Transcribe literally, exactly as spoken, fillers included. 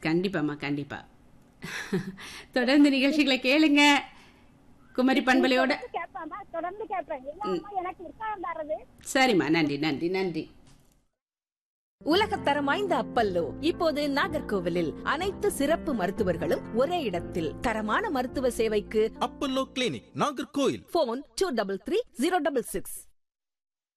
கண்டிப்பாம்மா, கண்டிப்பா. தொடர்ந்து நிகழ்ச்சிகளை கேளுங்க. குமரி பண்பலையோட. கேட்பாமா, தொடர்ந்து கேட்பேன். எல்லாமே எனக்கு உற்சாகம் தர்றது. சரிம்மா, நன்றி நன்றி நன்றி. உலகத்தரம் வாய்ந்த அப்பல்லோ இப்போது நாகர்கோவிலில் அனைத்து சிறப்பு மருத்துவர்களும் ஒரே இடத்தில். தரமான மருத்துவ சேவைக்கு Apollo clinic, Nagercoil. Phone two double three zero double six.